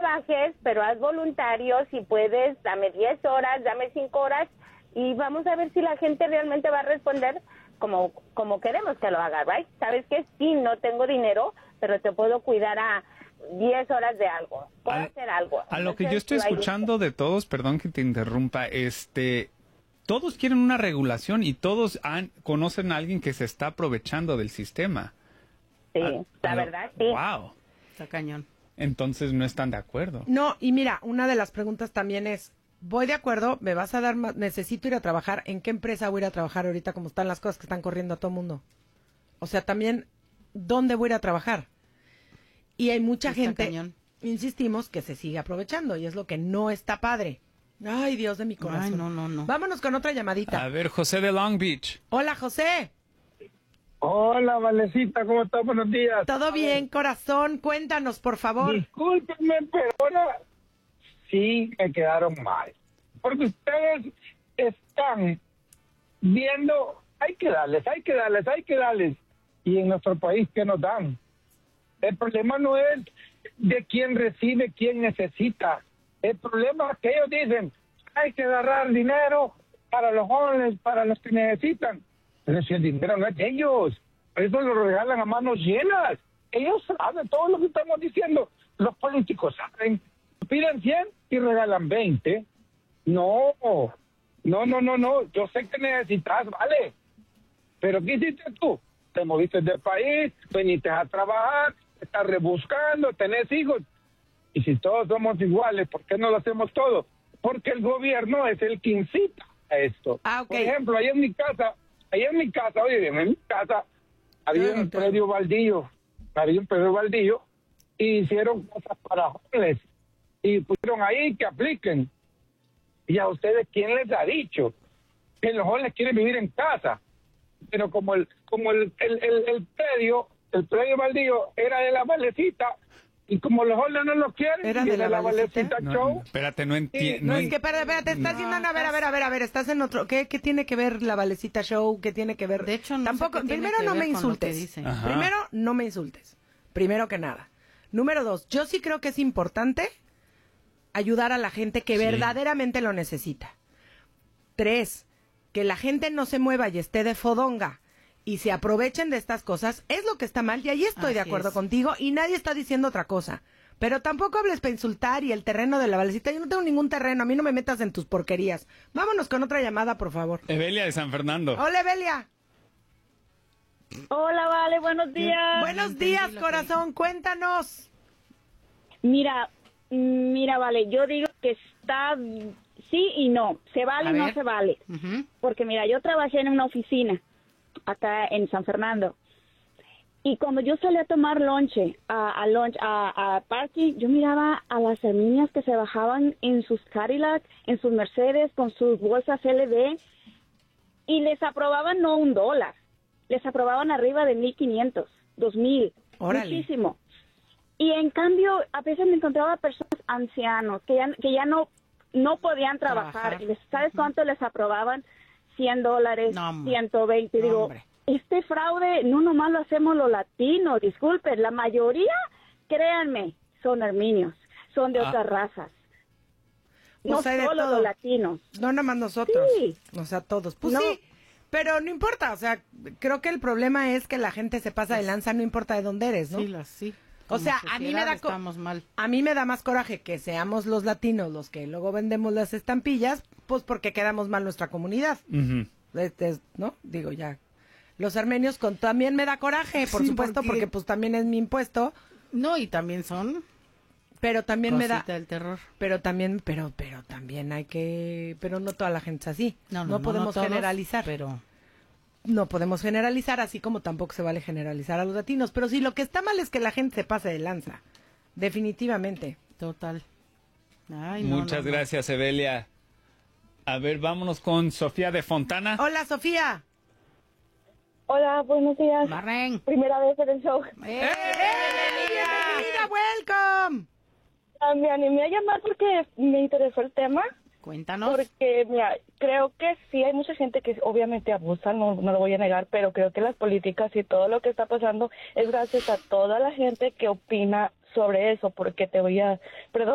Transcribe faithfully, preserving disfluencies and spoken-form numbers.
trabajes, pero haz voluntarios, si puedes, dame diez horas, dame cinco horas, y vamos a ver si la gente realmente va a responder como como queremos que lo haga, ¿right? ¿Sabes qué? Sí, no tengo dinero, pero te puedo cuidar a diez horas de algo, puedo a, hacer algo. A lo que yo estoy escuchando de todos, perdón que te interrumpa, este... todos quieren una regulación y todos han, conocen a alguien que se está aprovechando del sistema. Sí, a, la a verdad, sí. Wow. Está cañón. Entonces no están de acuerdo. No, y mira, una de las preguntas también es, voy de acuerdo, me vas a dar más, necesito ir a trabajar, ¿en qué empresa voy a ir a trabajar ahorita como están las cosas que están corriendo a todo mundo? O sea, también, ¿dónde voy a ir a trabajar? Y hay mucha Está gente, cañón. insistimos, que se sigue aprovechando y es lo que no está padre. Ay, Dios de mi corazón. Ay, no, no, no. Vámonos con otra llamadita. A ver, José de Long Beach. Hola, José. Hola, Valecita, ¿cómo estás? Buenos días. ¿Todo bien, corazón? Cuéntanos, por favor. Discúlpenme, pero ahora sí me quedaron mal. Porque ustedes están viendo, hay que darles, hay que darles, hay que darles. Y en nuestro país, ¿qué nos dan? El problema no es de quién recibe, quién necesita. El problema es que ellos dicen, hay que agarrar dinero para los jóvenes, para los que necesitan. Pero si el dinero no es de ellos, eso lo regalan a manos llenas. Ellos saben todo lo que estamos diciendo. Los políticos saben. Piden cien y regalan veinte. No, no, no, no, no. Yo sé que necesitas, vale. Pero ¿qué hiciste tú? Te moviste del país, veniste a trabajar, estás rebuscando, tenés hijos. Y si todos somos iguales, ¿por qué no lo hacemos todos? Porque el gobierno es el que incita a esto. Ah, okay. Por ejemplo, ahí en mi casa, ahí en mi casa, oye bien, en mi casa había Claro, un claro. predio baldío, había un predio baldío, y hicieron cosas para jóvenes, y pusieron ahí que apliquen. Y a ustedes, ¿quién les ha dicho que los jóvenes quieren vivir en casa? Pero como el como el, el, el, el predio, el predio baldío era de la Valecita, y como los jóvenes no lo quieren, ¿Era y de la la Valecita? Valecita No, Show. no, espérate, no Sí, entiendo. No, No es en- que, espérate, espérate, estás No, diciendo, no, a ver, a estás- ver, a ver, a ver, estás en otro, ¿qué, qué tiene que ver la Valecita Show? ¿Qué tiene que ver? De hecho, no sé Tampoco, qué tiene primero que no ver me con lo que insultes. dice. Ajá. Primero, no me insultes. Primero que nada. Número dos, yo sí creo que es importante ayudar a la gente que Sí. verdaderamente lo necesita. Tres, que la gente no se mueva y esté de fodonga y se aprovechen de estas cosas, es lo que está mal, y ahí estoy de Así acuerdo es. contigo, y nadie está diciendo otra cosa. Pero tampoco hables para insultar y el terreno de la Valecita. Yo no tengo ningún terreno, a mí no me metas en tus porquerías. Vámonos con otra llamada, por favor. Evelia de San Fernando. Hola, Belia. Hola, Vale, buenos días. Buenos entendí días, lo que corazón, cuéntanos. Mira, mm, mira, Vale, yo digo que está sí y no. Se vale A y no ver. se vale. Ujú. Porque mira, yo trabajé en una oficina acá en San Fernando. Y cuando yo salí a tomar lonche, a, a lunch, a, a parking, yo miraba a las niñas que se bajaban en sus Cadillac, en sus Mercedes, con sus bolsas L B, y les aprobaban no un dólar, les aprobaban arriba de mil quinientos, dos mil, Órale. muchísimo. Y en cambio, a veces me encontraba personas ancianos que ya, que ya no, no podían trabajar. Trabajar. Y les- ¿sabes cuánto les aprobaban? cien dólares, No, hombre. ciento veinte. No, Digo, hombre. este fraude no nomás lo hacemos los latinos, disculpen, la mayoría, créanme, son armenios, son de Ah. otras razas. No Pues hay de solo todo. los latinos. No nada más nosotros. Sí. O sea, todos. Pues No. sí, pero no importa. O sea, creo que el problema es que la gente se pasa de lanza, no importa de dónde eres, ¿no? Sí, las, sí. O Como sea, a mí me sociedad da co- estamos mal. A mí me da más coraje que seamos los latinos los que luego vendemos las estampillas, pues porque quedamos mal nuestra comunidad. Ujú. Este es- ¿no? Digo ya. Los armenios con también me da coraje, por Sí, supuesto, porque- porque pues también es mi impuesto, No, y también son pero también me da cosita del terror. pero también pero pero también hay que pero no toda la gente es así. No, no, no, podemos no todos, generalizar. Pero No podemos generalizar, así como tampoco se vale generalizar a los latinos, pero sí lo que está mal es que la gente se pase de lanza. Definitivamente. total. Ay, no, Muchas no, no. gracias, Evelia. A ver, vámonos con Sofía de Fontana. Hola, Sofía. Hola, buenos días. Marren. Primera vez en el show. ¡Eh! Bienvenida, welcome. Ah, me animé a llamar porque me interesó el tema. Cuéntanos. Porque, mira, creo que sí hay mucha gente que obviamente abusa, no, no lo voy a negar, pero creo que las políticas y todo lo que está pasando es gracias a toda la gente que opina sobre eso, porque te voy a... Perdón.